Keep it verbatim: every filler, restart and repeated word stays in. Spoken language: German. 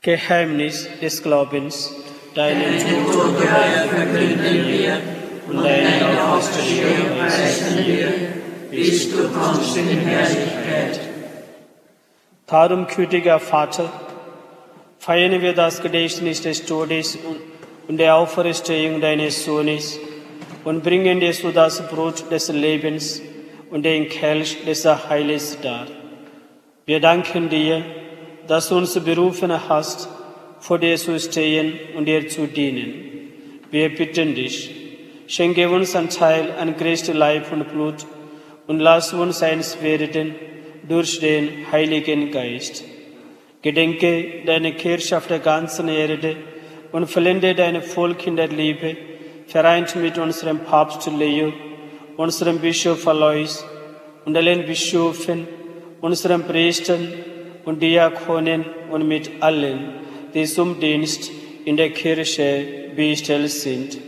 Geheimnis des Glaubens, deinen Tod verkünden wir und deine Auferstehung preisen wir, bis du kommst in Herrlichkeit. Darum, gütiger Vater, feiern wir das Gedächtnis des Todes und der Auferstehung deines Sohnes und bringen dir so das Brot des Lebens und den Kelch des Heiles dar. Wir danken dir, dass du uns berufen hast, vor dir zu stehen und dir zu dienen. Wir bitten dich, schenke uns Anteil an Christi Leib und Blut und lass uns eins werden durch den Heiligen Geist. Gedenke deine Kirche auf der ganzen Erde und vollende dein Volk in der Liebe, vereint mit unserem Papst Leo, unserem Bischof Alois und allen Bischöfen, unseren Priestern und Diakonen und mit allen, die zum Dienst in der Kirche bestellt sind.